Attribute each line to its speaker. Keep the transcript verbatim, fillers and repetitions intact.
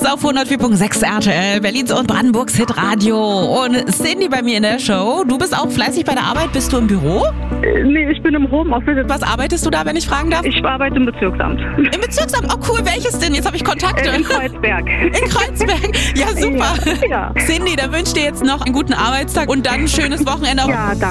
Speaker 1: Hits auf hundertvier Komma sechs R T L, Berlins und Brandenburgs Hitradio. Und Cindy bei mir in der Show. Du bist auch fleißig bei der Arbeit. Bist du im Büro?
Speaker 2: Äh, nee, ich bin im Homeoffice.
Speaker 1: Was arbeitest du da, wenn ich fragen darf?
Speaker 2: Ich arbeite im Bezirksamt.
Speaker 1: Im Bezirksamt? Oh cool, welches denn? Jetzt habe ich Kontakte.
Speaker 2: Äh, in Kreuzberg.
Speaker 1: In Kreuzberg? Ja, super.
Speaker 2: Ja, ja.
Speaker 1: Cindy, da wünsche ich dir jetzt noch einen guten Arbeitstag und dann ein schönes Wochenende.
Speaker 2: Ja, danke.